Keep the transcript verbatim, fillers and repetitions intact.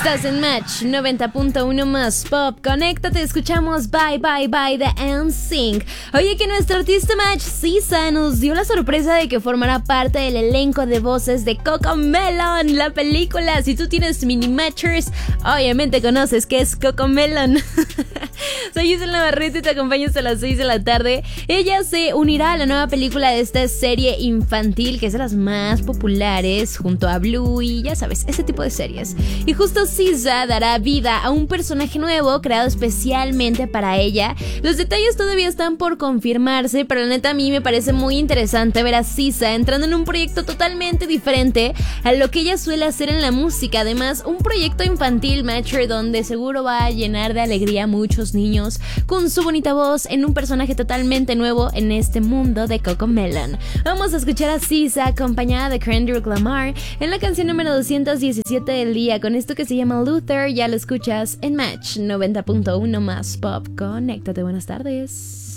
Estás en Match noventa punto uno más Pop. Conéctate, escuchamos Bye Bye Bye de N Sync. Oye, que nuestro artista Match, SZA, nos dio la sorpresa de que formará parte del elenco de voces de CoComelon, la película. Si tú tienes mini matchers, obviamente conoces qué es CoComelon. Soy Gisela Navarrete y te acompaño hasta las seis de la tarde. Ella se unirá a la nueva película de esta serie infantil, que es de las más populares, junto a Blue y ya sabes, ese tipo de series. Y justo SZA dará vida a un personaje nuevo creado especialmente para ella. Los detalles todavía están por confirmarse, pero la neta a mí me parece muy interesante ver a SZA entrando en un proyecto totalmente diferente a lo que ella suele hacer en la música. Además, un proyecto infantil, Matcher, donde seguro va a llenar de alegría a muchos niños con su bonita voz en un personaje totalmente nuevo en este mundo de CoComelon. Vamos a escuchar a SZA acompañada de Kendrick Lamar en la canción número doscientos diecisiete del día, con esto que se llama Luther. Ya lo escuchas en Match noventa punto uno más Pop. Conéctate, buenas tardes.